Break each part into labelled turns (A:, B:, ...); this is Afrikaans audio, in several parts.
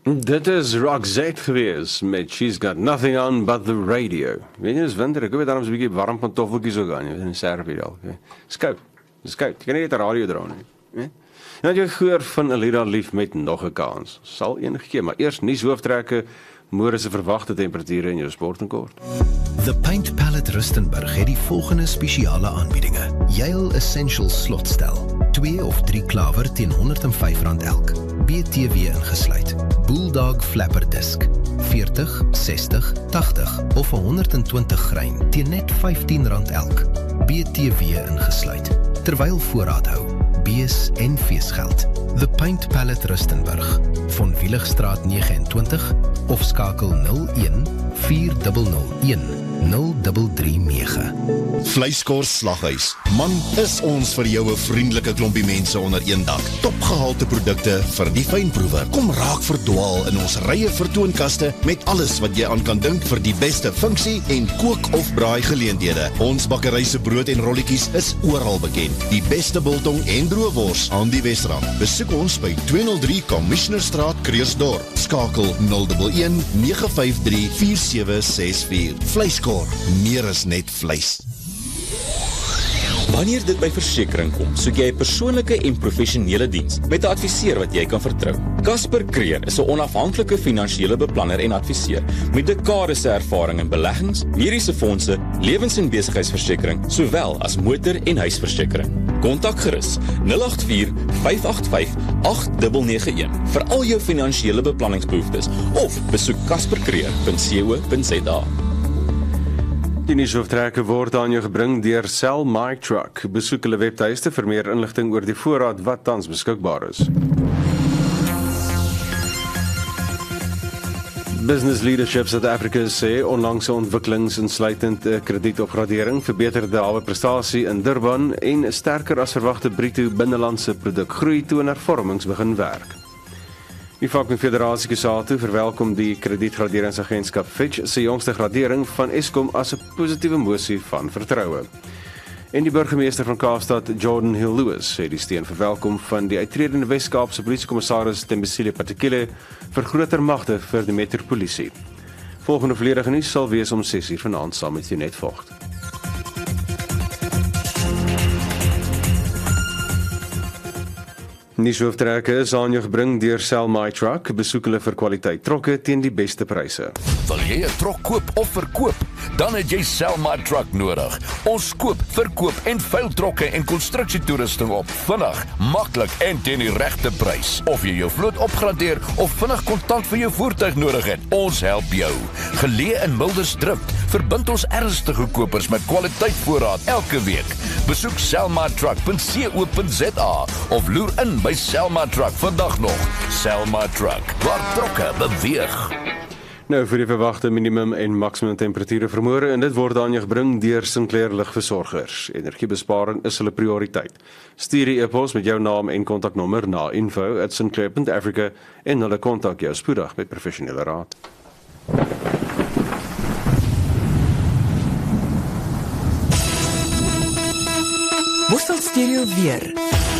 A: Dit is Roxette gewees met She's Got Nothing On But The Radio. Weet jy, is winter, ek weet daarom is 'n bietjie warm pantoffeltjies ook aan, jy weet, in Servië al. Dis koud, jy kan nie net 'n radio dra nie. Nou het jy gehoor van Alida Lief met nog 'n kans. Sal een gee, maar eers nuushooftrekke, môre se verwagte temperature in jou sport en kort.
B: The Paint Palette Rustenburg het die volgende spesiale aanbiedinge. Yale Essentials slotstel. 2 of 3 klawer teen R105 elk. BTW ingesluit. Bulldog Flapper Disc. 40, 60, 80 of 120 grein teen net R15 elk. BTW ingesluit. Terwyl voorraad hou. Bees en feesgeld. The Paint Palette Rustenburg. Von Wieligstraat 29 of skakel 01 4001 0339.
C: Vleiskors Slaghuis. Man, is ons vir jou 'n vriendelike klompie mense onder een dak. Topgehalte produkte vir die fynproewer. Kom raak verdwaal in ons rye vertoonkaste met alles wat jy aan kan dink vir die beste funksie en kook of braai geleenthede. Ons bakkery se brood en rolletjies is oral bekend. Die beste biltong en droëwors aan die Wesrand. Besoek ons by 203 Commissionerstraat, Kreersdorp. Skakel 011 953 4764. Vleiskor, meer is net vleis.
D: Wanneer dit by versekering kom, soek jy 'n persoonlike en professionele diens met 'n adviseur wat jy kan vertrou. Casper Creer is 'n onafhanklike finansiële beplanner en adviseur met dekades se ervaring in beleggings, mediese fondse, lewens- en besigheidsversekering, sowel as motor- en huisversekering. Kontak gerus 084 585 8991 vir al jou finansiële beplanningsbehoeftes of besoek caspercreer.co.za.
A: Die nuushooftrekke word aan jou gebring deur Sell My Truck. Besoek hulle webtuiste vir meer inligting oor die voorraad wat tans beskikbaar is. Business Leadership South Africa sê onlangse ontwikkelings insluitend 'n kredietopgradering, verbeterde haweprestasie in Durban en sterker as verwagte bruto binnelandse produkgroei toe hervormings begin werk. Die Vakbondfederasie Kusatu verwelkom die kredietgraderingsagentskap Fitch se jongste gradering van Eskom as 'n positiewe mosie van vertroue. En die burgemeester van Kaapstad, Jordan Hill Lewis, het die steun verwelkom van die uittredende Wes-Kaapse polisiekommissaris Thembisile Patekile vir groter magte vir die metropolisie. Volgende volledige nuus sal wees om 6:00 vanaand saam met Jeanette Vogt. Nuushooftrekke is aan jou gebring deur Sell My Truck. Besoek hulle vir kwaliteit trokke teen die beste pryse.
E: Wil jy 'n trok koop of verkoop? Dan het jy Sell My Truck nodig. Ons koop, verkoop en veil trokke en konstruksietoerusting op. Vinnig, maklik en teen die regte prys. Of jy jou vloot opgradeer of vinnig kontant vir jou voertuig nodig het, ons help jou. Geleë in Mildersdrift, verbind ons ernstige kopers met kwaliteit voorraad elke week. Besoek sellmytruck.co.za of loer in by Sell My Truck vandag nog. Sell My Truck, waar trokke beweeg.
A: Nou vir die verwagte minimum en maksimum temperature vir môre en dit word aan jou gebring deur Sinclair Ligversorgers. Energiebesparing is hulle prioriteit. Stuur die e-pos met jou naam en kontaknommer na info@sinclair.africa en hulle kontak jou spoedig met professionele raad.
F: Worstel Stereo weer.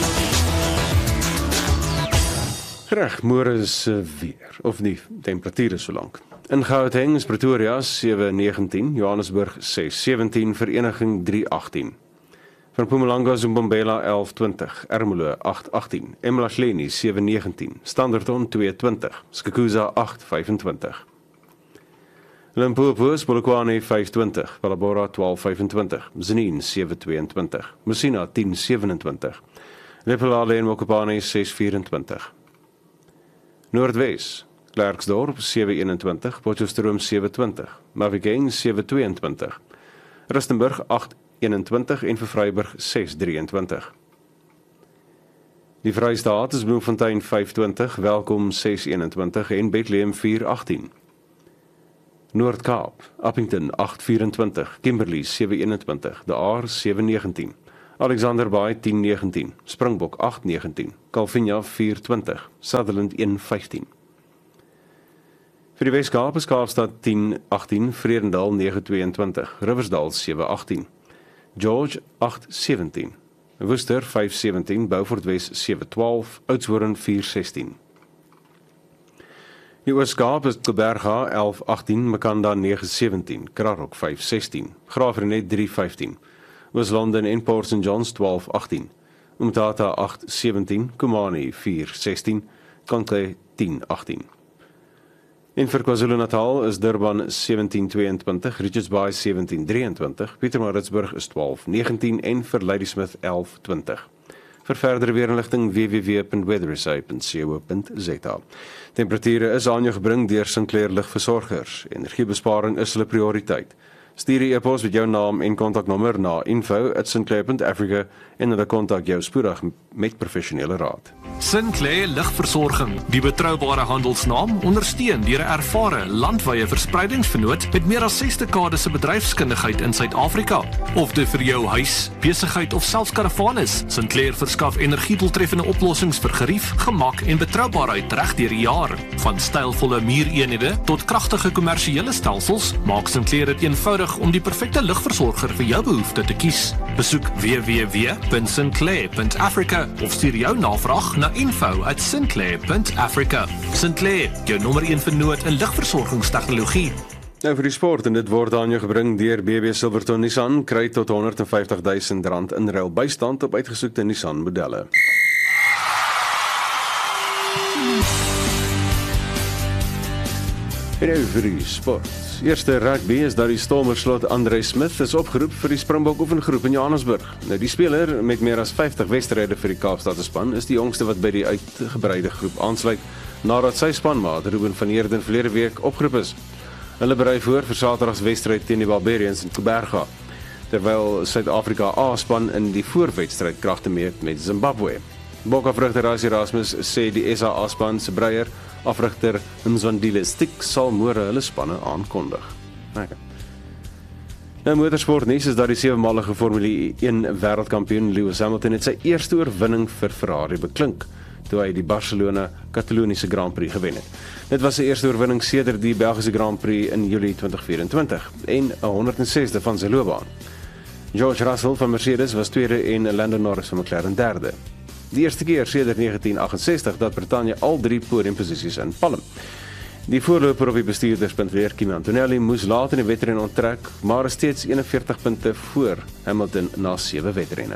A: Reg, môre is weer, of nie, temperature so lank. In Gauteng is Pretoria 7:19, Johannesburg 6:17, Vereniging 3:18. Van Mpumalanga is Mbombela 11:20, Ermelo 8:18, eMlahleni 7:19, Standerton 2:20, Skukuza 8:25. Limpopo is Polokwane 5:20, Palabora 12:25, Zenine 7:22, Messina 10:27, Lephalale en Mokopane 6:24. Noordwes, Klerksdorp 7:21, Potchefstroom 7:20, Mafeking 7:22, Rustenburg 8:21 en Vryburg 6:23. Die Vrystaat is Bloemfontein 5:20, Welkom 6:21 en Bethlehem 4:18. Noord-Kaap, Appington 8:24, Kimberley 7:21, De Aar 7:19, Alexanderbaai 10:19, Springbok 8:19, Calvinia 4:20, Sutherland 1:15. Vir die Wes-Kaap is Kaapstad 10:18, Vredendal 9:22, Riversdal 7:18, George 8:17, Worcester 5:17, Beaufort Wes 7:12, Oudtshoorn 4:16. Die Oos-Kaap is Gqeberha 11-18, Makanda 9-17, Krarok 5-16, Graafrenet 3-15, Oos-London en Port St Johns 12-18, Umtata 8-17, Kumani 4-16, Kankle 10-18. En vir KwaZulu-Natal is Durban 17-22, Richards Bay 17-23, Pietermaritzburg is 12-19 en vir Ladysmith 11-20. Vir verdere weerinligting www.weathersa.co.za. Temperature is aan jou gebring deur Sinclair Ligversorgers. Energiebesparing is hulle prioriteit. Stuur 'n e-pos met jou naam en kontaknommer na info@sinclair.africa en hulle kontak jou spoedig met professionele raad.
G: Sinclair Ligversorging, die betroubare handelsnaam, ondersteun deur 'n ervare landwyse verspreidingsvernoot met meer as 6 dekades se bedryfskundigheid in Suid-Afrika. Of dit vir jou huis, besigheid of selfs karavaan is, Sinclair verskaf energiedoeltreffende oplossings vir gerief, gemak en betroubaarheid reg deur die jaar. Van stylvolle muureenhede tot kragtige kommersiële stelsels, maak Sinclair dit eenvoudig om die perfekte ligversorger vir jou behoefte te kies. Besoek www.sinclair.africa of stuur jou navraag na info@sinclair.africa. Sinclair, jou nommer 1 vernoot in ligversorgingstegnologie.
A: Nou vir die sport, en dit word aan jou gebring deur BB Silverton Nissan, kry tot R150,000 in ruil bystand op uitgesoekte Nissan modelle. En nou vir die sport. Eerste rugby is dat die Stormerslot Andre Smith is opgeroep vir die Springbok oefengroep in Johannesburg. Nou die speler met meer as 50 wedstryde vir die Kaapstadse span is die jongste wat by die uitgebreide groep aansluit nadat sy spanmaat Ruben van Heerden verlede week opgeroep is. Hulle berei voor vir Saterdag se wedstryd teen die Barbarians in Gqeberha, terwyl Suid-Afrika A-span in die voorwedstryd kragte meet met Zimbabwe. Bokafrigter Erasmus sê die SA A-span se breier afrigter Mzwandile Stick sal môre hulle spanne aankondig. Okay. Nou motorsport nuus is dat die 7-malige Formule 1 wêreldkampioen Lewis Hamilton het sy eerste oorwinning vir Ferrari beklink toe hy die Barcelona-Kataloniese Grand Prix gewen het. Dit was sy eerste oorwinning sedert die Belgiese Grand Prix in Julie 2024 en 106de van sy loopbaan. George Russell van Mercedes was tweede en Lando Norris van McLaren derde. Die eerste keer sedert 1968 dat Brittanje al 3 podiumposisies inpalm. Die voorloper op die bestuurderspunt weer Kimi Antonelli moes laat in die wedren onttrek, maar is steeds 41 punte voor Hamilton na 7 wedrenne.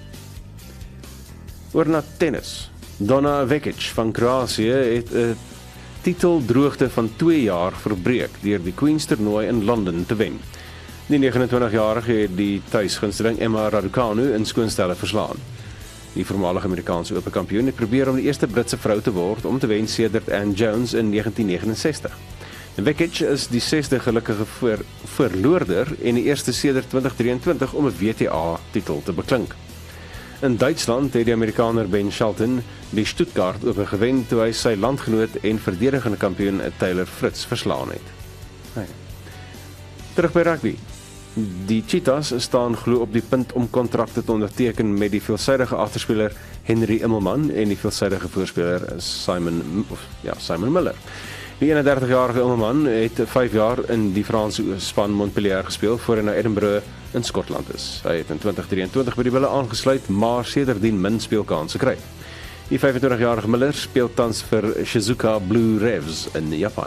A: Oor na tennis. Donna Vekic van Kroatië het 'n titeldroogte van 2 jaar verbreek deur die Queen's toernooi in Londen te wen. Die 29-jarige het die tuisgunsteling Emma Raducanu in skoonstelle verslaan. Die voormalige Amerikaanse ope kampioen het probeer om die eerste Britse vrou te word om te wen sedert Anne Jones in 1969. Vekic is die 6de gelukkige verloorder en die eerste sedert 2023 om 'n WTA-titel te beklink. In Duitsland het die Amerikaner Ben Shelton die Stuttgart ope gewen toe hy sy landgenoot en verdedigende kampioen Taylor Fritz verslaan het. Terug by rugby. Die Cheetahs staan glo op die punt om kontrakte te onderteken met die veelsidige agterspeler Henry Immelman en die veelsidige voorspeler Simon Miller. Die 31-jarige Immelman het 5 jaar in die Franse span Montpellier gespeel voor hy na Edinburgh in Skotland is. Hy het in 2023 by die Bulle aangesluit, maar sedertdien min speelkanse kry. Die 25-jarige Miller speel tans vir Shizuoka Blue Revs in Japan.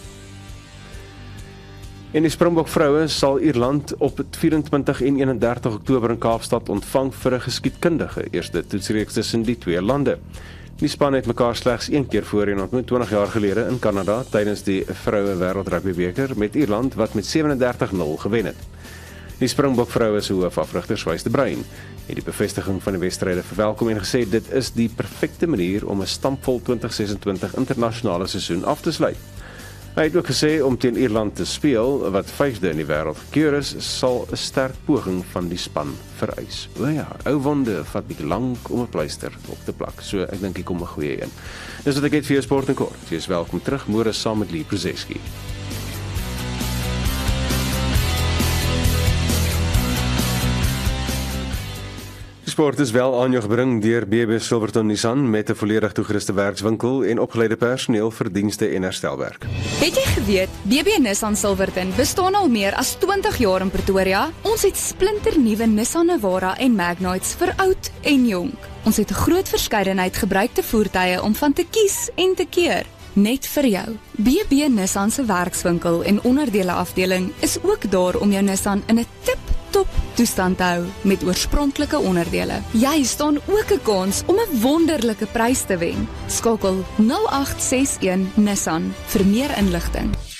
A: En die Springbok vroue sal Ierland op 24 en 31 Oktober in Kaapstad ontvang vir 'n geskiedkundige eerste toetsreeks tussen die twee lande. Die span het mekaar slegs 1 keer voorheen ontmoet 20 jaar gelede in Kanada tydens die vroue wêreldrugbybeker met Ierland wat met 37-0 gewen het. Die Springbok vroue se hoofafrigter Swys de Bruin het die bevestiging van die wedstryde verwelkom en gesê dit is die perfekte manier om 'n stampvol 2026 internasionale seisoen af te sluit. Hy het ook gesê om teen Ierland te speel, wat 5de in die wêreld gekeur is, sal 'n sterk poging van die span vereis. O ja, ou wonde vat bietjie lank om 'n pleister op te plak. So ek dink ek kom 'n goeie een. Dis wat ek het vir jou sport en kort. Jy is welkom terug môre saam met Lee Brzeski. Sport is wel aan jou gebring deur BB Silverton Nissan met 'n volledig toegeruste werkswinkel en opgeleide personeel vir dienste en herstelwerk.
H: Het jy geweet, BB Nissan Silverton bestaan al meer as 20 jaar in Pretoria? Ons het splinternuwe Nissan Navara en Magnites vir oud en jonk. Ons het 'n groot verskeidenheid gebruikte voertuie om van te kies en te keer. net vir jou. BB Nissan se werkswinkel en onderdele afdeling is ook daar om jou Nissan in 'n tip-top toestand te hou met oorspronklike onderdele. Jy staan ook 'n kans om 'n wonderlike prys te wen. Skakel 0861 Nissan vir meer inligting.